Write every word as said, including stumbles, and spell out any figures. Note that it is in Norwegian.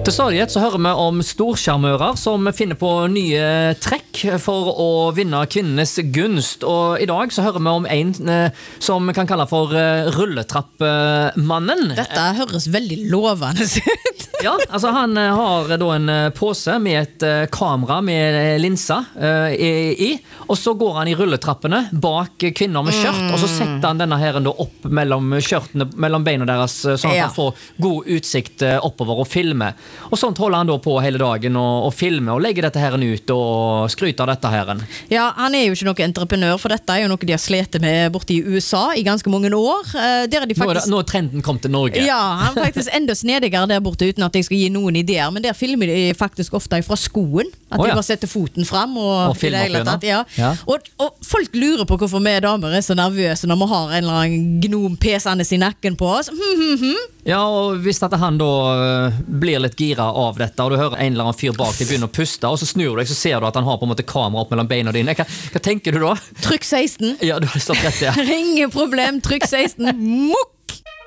Til stadighet så hører vi om storskjermører som finner på nye trekk for å vinne kvinnenes gunst. Og i dag så hører vi om en eh, som vi kan kalle for eh, rulletrappmannen. Dette høres veldig lovende ut. Ja, altså han eh, har da en eh, pose med et eh, kamera med eh, linsa eh, i, i, og så går han i rulletrappene bak kvinner med skjørt, mm. og så setter han denne her da opp mellom skjørtene, mellom beina deres, sånn at Ja. han får god utsikt eh, oppover og filme. Og sånt holder han da på hele dagen og, og filme og legger dette her ut og skryter av dette her. Ja, han er jo ikke noen entreprenør, for dette er jo noe de har slet med borte i U S A i ganske mange år. Eh, der er de Nå er, faktisk... det, nå er trenden kommet til Norge. Ja, han er faktisk enda snedigere der borte uten at jeg skal gi noen ideer, men der filmer de faktisk ofte fra skoen, at oh, de ja. bare setter foten frem og, Og filmer i det hele opp tatt, ja. Ja. Og, og folk lurer på hvorfor vi damer er så nervøse når vi har en eller annen gnom pesende i nakken på oss. Hm, hm, hm. Ja, og hvis at han da uh, blir litt gira av dette, og du hører en eller annen fyr bak deg begynner å puste, og så snur du deg, så ser du at han har på en måte kamera opp mellom beina dine. Hva, hva tenker du da? Trykk seksten. Ja, du har stått rett der. Ingen problem, trykk seksten. Mukk!